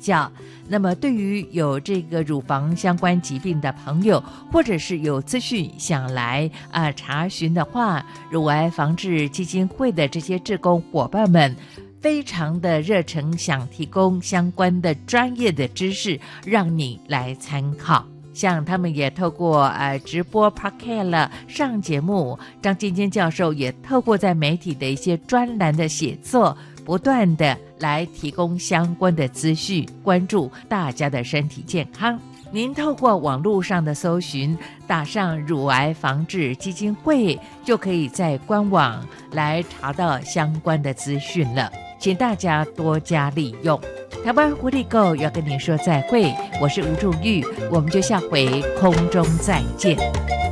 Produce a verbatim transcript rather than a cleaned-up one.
较。那么对于有这个乳房相关疾病的朋友，或者是有资讯想来啊、呃、查询的话，乳癌防治基金会的这些志工伙伴们非常的热诚，想提供相关的专业的知识让你来参考。像他们也透过呃直播 podcast 了上节目，张金坚教授也透过在媒体的一些专栏的写作，不断的来提供相关的资讯，关注大家的身体健康。您透过网络上的搜寻，打上乳癌防治基金会，就可以在官网来查到相关的资讯了，请大家多加利用。台湾活力购要跟您说再会，我是吴祝玉，我们就下回空中再见。